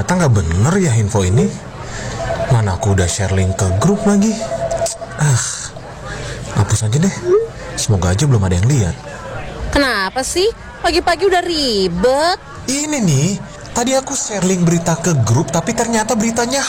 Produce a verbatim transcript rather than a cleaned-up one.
Ternyata nggak bener ya info ini. Mana aku udah share link ke grup lagi. Ah, hapus aja deh. Semoga aja belum ada yang lihat. Kenapa sih? Pagi-pagi udah ribet. Ini nih, tadi aku share link berita ke grup, tapi ternyata beritanya